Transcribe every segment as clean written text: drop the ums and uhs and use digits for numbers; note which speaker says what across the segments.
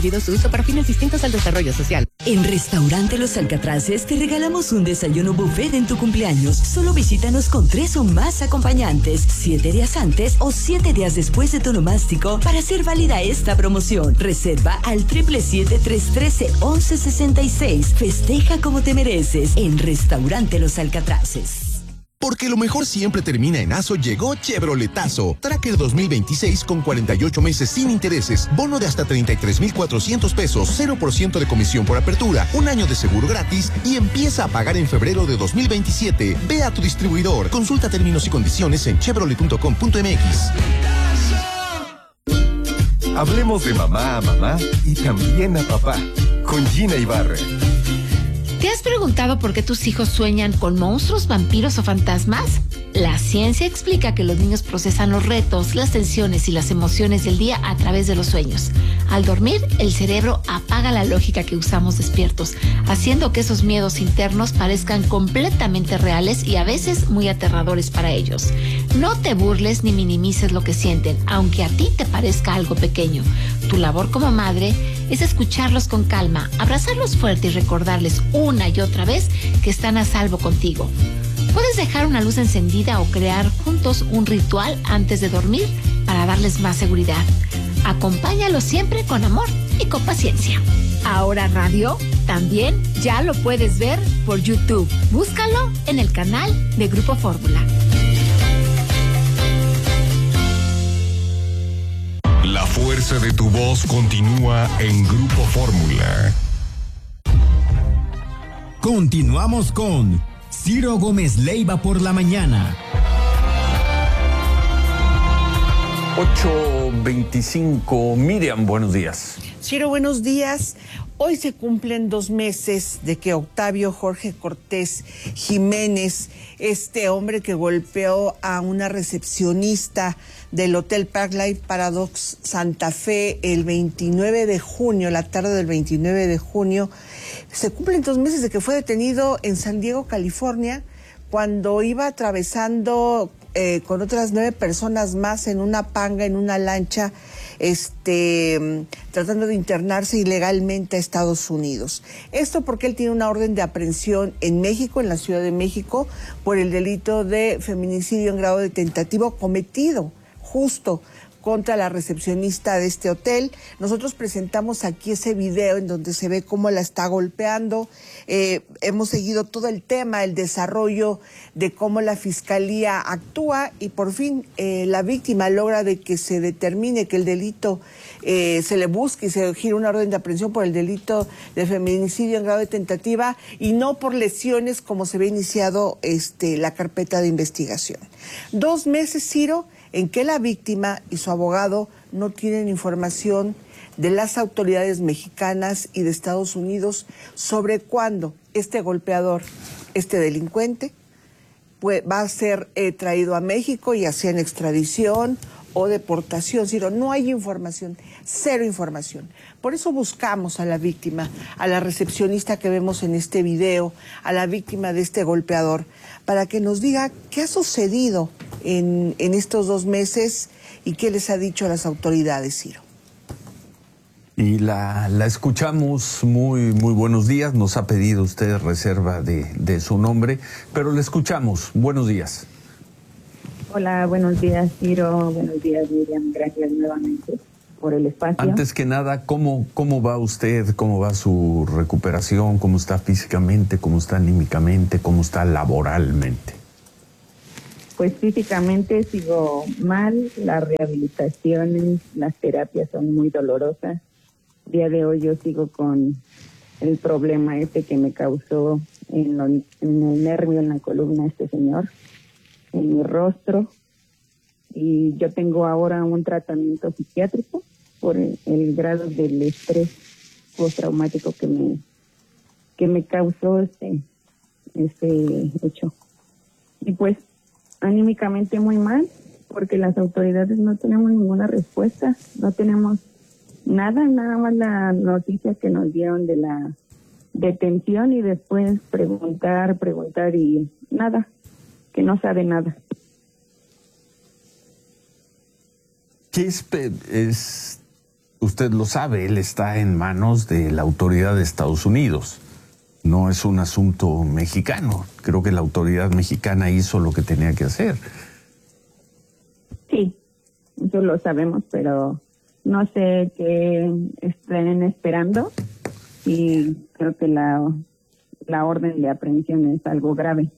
Speaker 1: Su uso para fines distintos al desarrollo social.
Speaker 2: En Restaurante Los Alcatraces te regalamos un desayuno buffet en tu cumpleaños. Solo visítanos con 3 o más acompañantes, 7 días antes o 7 días después de tu nomástico para hacer válida esta promoción. Reserva al 777-313-1166. Festeja como te mereces en Restaurante Los Alcatraces.
Speaker 3: Porque lo mejor siempre termina en ASO, llegó Chevroletazo. Tracker 2026 con 48 meses sin intereses, bono de hasta 33,400 pesos, 0% de comisión por apertura, un año de seguro gratis y empieza a pagar en febrero de 2027. Ve a tu distribuidor. Consulta términos y condiciones en chevrolet.com.mx.
Speaker 4: Hablemos de mamá a mamá y también a papá, con Gina Ibarra.
Speaker 5: ¿Te has preguntado por qué tus hijos sueñan con monstruos, vampiros o fantasmas? La ciencia explica que los niños procesan los retos, las tensiones y las emociones del día a través de los sueños. Al dormir, el cerebro apaga la lógica que usamos despiertos, haciendo que esos miedos internos parezcan completamente reales y a veces muy aterradores para ellos. No te burles ni minimices lo que sienten, aunque a ti te parezca algo pequeño. Tu labor como madre es escucharlos con calma, abrazarlos fuerte y recordarles una y otra vez que están a salvo contigo. Puedes dejar una luz encendida o crear juntos un ritual antes de dormir para darles más seguridad. Acompáñalos siempre con amor y con paciencia. Ahora Radio también ya lo puedes ver por YouTube. Búscalo en el canal de Grupo Fórmula.
Speaker 4: La fuerza de tu voz continúa en Grupo Fórmula.
Speaker 6: Continuamos con Ciro Gómez Leiva por la mañana.
Speaker 7: 8:25. Miriam, buenos días.
Speaker 8: Ciro, buenos días. Hoy se cumplen 2 meses de que Octavio Jorge Cortés Jiménez, este hombre que golpeó a una recepcionista del Hotel Parklife Paradox Santa Fe el 29 de junio, la tarde del 29 de junio, se cumplen 2 meses de que fue detenido en San Diego, California, cuando iba atravesando con otras 9 personas más en una panga, en una lancha, tratando de internarse ilegalmente a Estados Unidos. Esto porque él tiene una orden de aprehensión en México, en la Ciudad de México, por el delito de feminicidio en grado de tentativo cometido justo contra la recepcionista de este hotel. Nosotros presentamos aquí ese video en donde se ve cómo la está golpeando. Hemos seguido todo el tema, el desarrollo de cómo la fiscalía actúa y por fin la víctima logra de que se determine que el delito se le busque y se gira una orden de aprehensión por el delito de feminicidio en grado de tentativa y no por lesiones como se ve iniciado la carpeta de investigación. 2 meses, Ciro, en que la víctima y su abogado no tienen información de las autoridades mexicanas y de Estados Unidos sobre cuándo este golpeador, este delincuente, pues, va a ser traído a México, ya sea en extradición o deportación. Ciro, no hay información, 0 información. Por eso buscamos a la víctima, a la recepcionista que vemos en este video, a la víctima de este golpeador, para que nos diga qué ha sucedido en estos 2 meses y qué les ha dicho a las autoridades, Ciro.
Speaker 7: Y la escuchamos. Muy buenos días. Nos ha pedido usted reserva de su nombre, pero la escuchamos. Buenos días.
Speaker 9: Hola, buenos días, Ciro. Buenos días, Miriam. Gracias nuevamente por el espacio.
Speaker 7: Antes que nada, ¿cómo va usted? ¿Cómo va su recuperación? ¿Cómo está físicamente? ¿Cómo está anímicamente? ¿Cómo está laboralmente?
Speaker 9: Pues físicamente sigo mal. Las rehabilitaciones, las terapias son muy dolorosas. El día de hoy yo sigo con el problema que me causó en el nervio, en la columna, este señor, en mi rostro. Y yo tengo ahora un tratamiento psiquiátrico por el grado del estrés postraumático que me causó este hecho. Y pues anímicamente muy mal, porque las autoridades no tenemos ninguna respuesta, no tenemos nada más la noticia que nos dieron de la detención y después preguntar y nada, que no sabe nada.
Speaker 7: ¿Qué es usted lo sabe, él está en manos de la autoridad de Estados Unidos. No es un asunto mexicano. Creo que la autoridad mexicana hizo lo que tenía que hacer.
Speaker 9: Sí, eso lo sabemos, pero no sé qué estén esperando y creo que la orden de aprehensión es algo grave.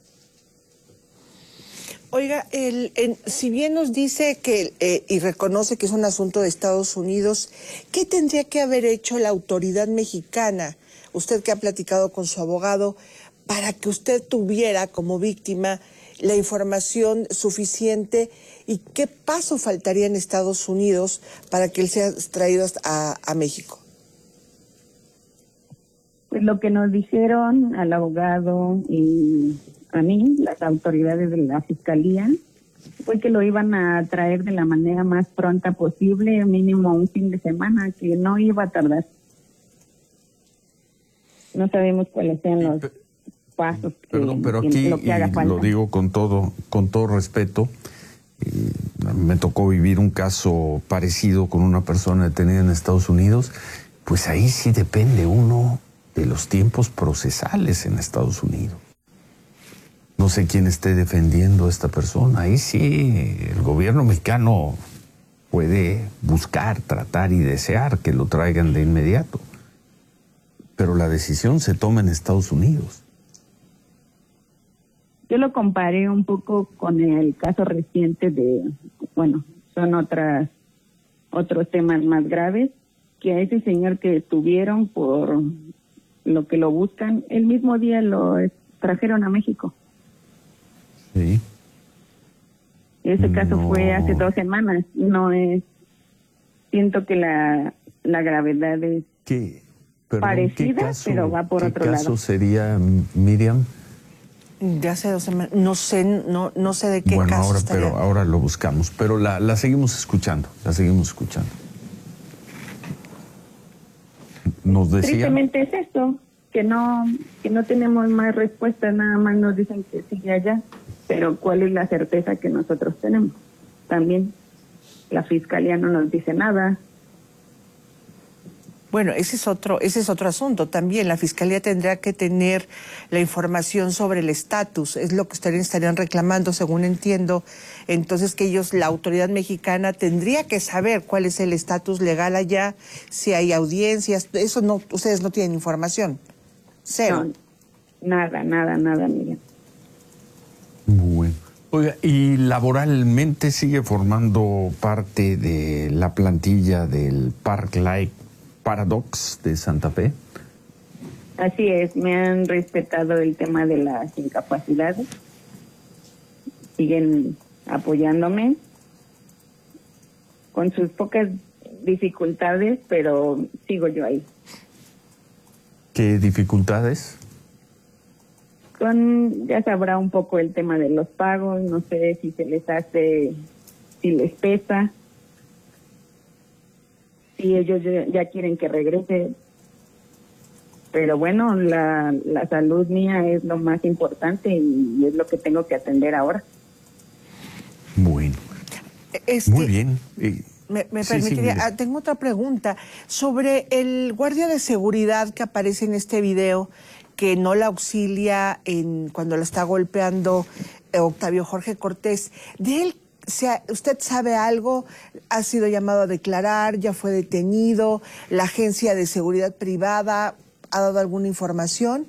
Speaker 8: Oiga, si bien nos dice que y reconoce que es un asunto de Estados Unidos, ¿qué tendría que haber hecho la autoridad mexicana, usted que ha platicado con su abogado, para que usted tuviera como víctima la información suficiente y qué paso faltaría en Estados Unidos para que él sea traído a México?
Speaker 9: Pues lo que nos dijeron al abogado y a mí, las autoridades de la Fiscalía, fue que lo iban a traer de la manera más pronta posible, mínimo un fin de semana, que no iba a tardar. No sabemos cuáles sean los pasos
Speaker 7: pero aquí,
Speaker 9: lo que haga falta.
Speaker 7: Lo digo con todo respeto, me tocó vivir un caso parecido con una persona detenida en Estados Unidos, pues ahí sí depende uno de los tiempos procesales en Estados Unidos. No sé quién esté defendiendo a esta persona. Ahí sí, el gobierno mexicano puede buscar, tratar y desear que lo traigan de inmediato. Pero la decisión se toma en Estados Unidos.
Speaker 9: Yo lo comparé un poco con el caso reciente son otros temas más graves, que a ese señor que detuvieron por lo que lo buscan, el mismo día lo trajeron a México.
Speaker 7: Sí.
Speaker 9: Ese caso fue hace 2 semanas. Siento que la gravedad es parecida, pero va por otro lado. ¿Qué caso
Speaker 7: sería, Miriam?
Speaker 8: De hace 2 semanas. No sé de qué caso estaría.
Speaker 7: Pero ahora lo buscamos. Pero la seguimos escuchando. Nos decía.
Speaker 9: Tristemente es esto, que no tenemos más respuestas, nada más nos dicen que sigue allá. Pero ¿cuál es la certeza que nosotros tenemos? También la Fiscalía no nos dice nada.
Speaker 8: Bueno, ese es otro asunto también. La Fiscalía tendrá que tener la información sobre el estatus. Es lo que estarían reclamando, según entiendo. Entonces que la autoridad mexicana tendría que saber cuál es el estatus legal allá, si hay audiencias. Eso no, ustedes no tienen información. Cero.
Speaker 9: No, nada, Miriam.
Speaker 7: Bueno. Oiga, ¿y laboralmente sigue formando parte de la plantilla del Park Life Paradox de Santa Fe?
Speaker 9: Así es, me han respetado el tema de las incapacidades. Siguen apoyándome con sus pocas dificultades, pero sigo yo ahí.
Speaker 7: ¿Qué dificultades?
Speaker 9: Ya sabrá un poco el tema de los pagos, no sé si si les pesa, si ellos ya quieren que regrese, pero bueno, la salud mía es lo más importante y es lo que tengo que atender ahora.
Speaker 7: Bueno, muy bien.
Speaker 8: Me permitiría, tengo otra pregunta sobre el guardia de seguridad que aparece en este video, que no la auxilia cuando la está golpeando Octavio Jorge Cortés. De él, ¿usted sabe algo? ¿Ha sido llamado a declarar? ¿Ya fue detenido? ¿La Agencia de Seguridad Privada ha dado alguna información?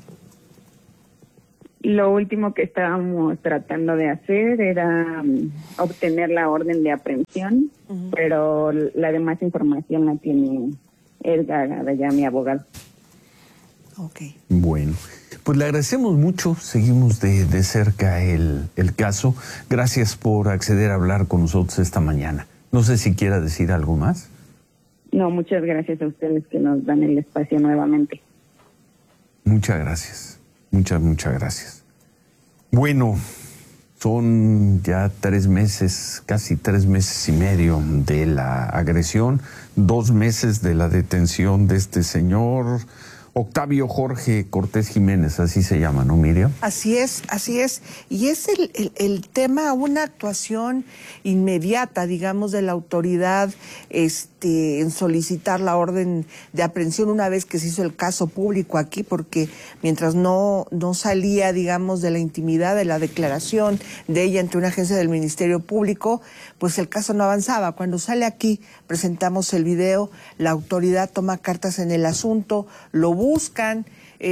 Speaker 9: Lo último que estábamos tratando de hacer era obtener la orden de aprehensión, pero la demás información la tiene Edgar, ya mi abogado.
Speaker 8: Okay.
Speaker 7: Bueno, pues le agradecemos mucho, seguimos de cerca el caso. Gracias por acceder a hablar con nosotros esta mañana. No sé si quiera decir algo más.
Speaker 9: No, muchas gracias a ustedes que nos dan el espacio nuevamente.
Speaker 7: Muchas gracias, muchas gracias. Bueno, son ya 3 meses, casi 3 meses y medio de la agresión, 2 meses de la detención de este señor Octavio Jorge Cortés Jiménez, así se llama, ¿no, Miriam?
Speaker 8: Así es. Y es el tema, una actuación inmediata, digamos, de la autoridad en solicitar la orden de aprehensión una vez que se hizo el caso público aquí, porque mientras no salía, digamos, de la intimidad de la declaración de ella ante una agencia del Ministerio Público, pues el caso no avanzaba. Cuando sale aquí, presentamos el video, la autoridad toma cartas en el asunto, lo buscan,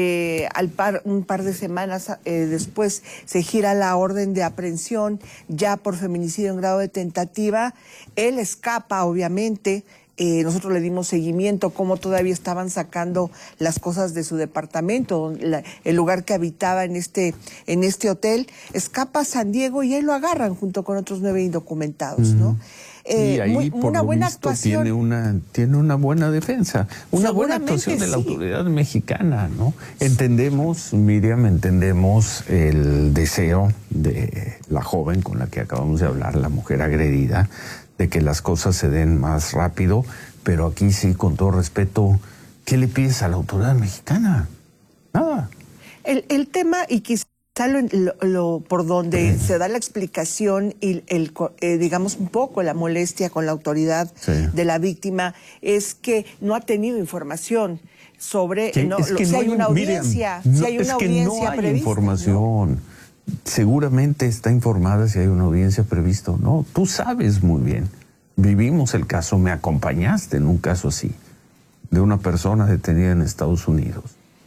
Speaker 8: un par de semanas después se gira la orden de aprehensión ya por feminicidio en grado de tentativa. Él escapa, obviamente. Nosotros le dimos seguimiento, cómo todavía estaban sacando las cosas de su departamento, el lugar que habitaba en este hotel. Escapa a San Diego y ahí lo agarran junto con otros 9 indocumentados, ¿no?
Speaker 7: Y ahí, por
Speaker 8: una
Speaker 7: lo
Speaker 8: buena
Speaker 7: visto,
Speaker 8: actuación.
Speaker 7: tiene una buena defensa, una buena actuación de la autoridad mexicana, ¿no? Entendemos, Miriam, el deseo de la joven con la que acabamos de hablar, la mujer agredida, de que las cosas se den más rápido, pero aquí sí, con todo respeto, ¿qué le pides a la autoridad mexicana? Nada.
Speaker 8: El tema, y quizá por donde se da la explicación y digamos un poco la molestia con la autoridad de la víctima, es que no ha tenido información sobre si hay una audiencia,
Speaker 7: Miriam, no hay
Speaker 8: prevista,
Speaker 7: información. ¿No? Seguramente está informada si hay una audiencia prevista o no. Tú sabes muy bien. Vivimos el caso, me acompañaste en un caso así, de una persona detenida en Estados Unidos.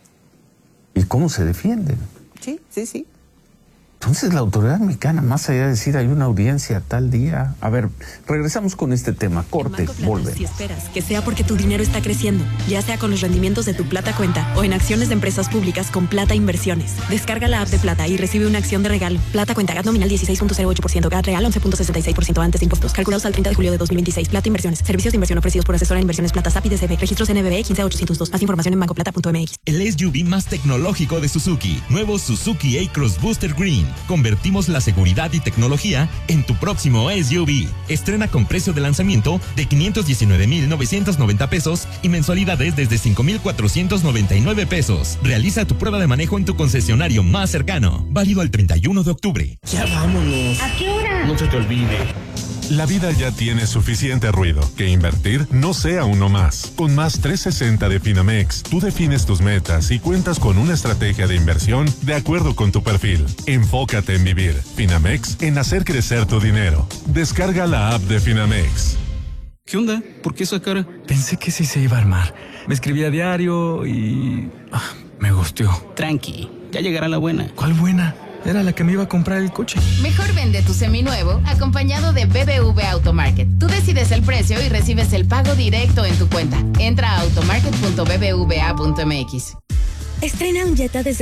Speaker 7: ¿Y cómo se defienden?
Speaker 8: Sí.
Speaker 7: Entonces la autoridad mexicana, más allá de decir hay una audiencia tal día... A ver, regresamos con este tema. Corte, volvemos.
Speaker 10: Si esperas que sea porque tu dinero está creciendo, ya sea con los rendimientos de tu Plata Cuenta o en acciones de empresas públicas con Plata Inversiones. Descarga la app de Plata y recibe una acción de regalo. Plata Cuenta, GAT nominal 16.08%, GAT real 11.66% antes de impuestos. Calculados al 30 de julio de 2026. Plata Inversiones. Servicios de inversión ofrecidos por asesora de inversiones Plata SAP y DCB. Registros NBB 15802. Más información en bancoplata.mx.
Speaker 11: El SUV más tecnológico de Suzuki. Nuevo Suzuki A-Cross Booster Green. Convertimos la seguridad y tecnología en tu próximo SUV. Estrena con precio de lanzamiento de 519,990 pesos y mensualidades desde 5,499 pesos. Realiza tu prueba de manejo en tu concesionario más cercano. Válido al 31 de octubre.
Speaker 12: Ya vámonos.
Speaker 13: ¿A qué hora?
Speaker 12: No se te olvide.
Speaker 14: La vida ya tiene suficiente ruido, que invertir no sea uno más. Con Más 360 de Finamex, tú defines tus metas y cuentas con una estrategia de inversión de acuerdo con tu perfil. Enfócate en vivir. Finamex, en hacer crecer tu dinero. Descarga la app de Finamex.
Speaker 15: ¿Qué onda? ¿Por qué esa cara? Pensé que sí se iba a armar. Me escribí a diario y... me gusteó.
Speaker 16: Tranqui, ya llegará la buena.
Speaker 15: ¿Cuál buena? Era la que me iba a comprar el coche.
Speaker 17: Mejor vende tu seminuevo acompañado de BBVA Automarket. Tú decides el precio y recibes el pago directo en tu cuenta. Entra a automarket.bbva.mx.
Speaker 18: Estrena un Jetta desde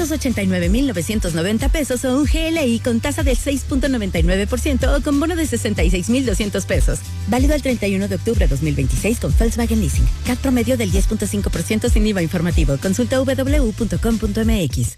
Speaker 18: 389,990 pesos o un GLI con tasa del 6.99% o con bono de 66,200 pesos. Válido al 31 de octubre de 2026 con Volkswagen Leasing. CAT promedio del 10.5% sin IVA informativo. Consulta www.com.mx.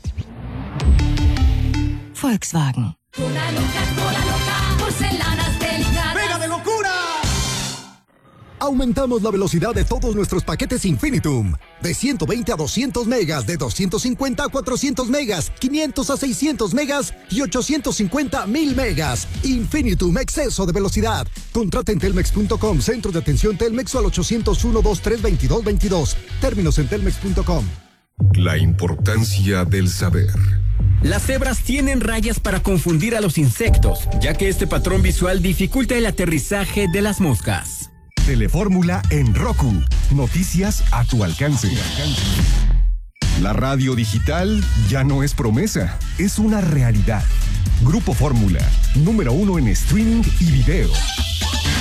Speaker 18: Volkswagen.
Speaker 19: Una loca, porcelanas delicadas.
Speaker 20: ¡Pega de locura! Aumentamos la velocidad de todos nuestros paquetes Infinitum. De 120 a 200 megas, de 250 a 400 megas, 500 a 600 megas y 850 a 1000 megas. Infinitum, exceso de velocidad. Contrata en telmex.com, centro de atención Telmex o al 801-2322-22. Términos en telmex.com.
Speaker 21: La importancia del saber.
Speaker 22: Las cebras tienen rayas para confundir a los insectos, ya que este patrón visual dificulta el aterrizaje de las moscas.
Speaker 23: Telefórmula en Roku. Noticias a tu alcance.
Speaker 21: La radio digital ya no es promesa, es una realidad. Grupo Fórmula, número 1 en streaming y video.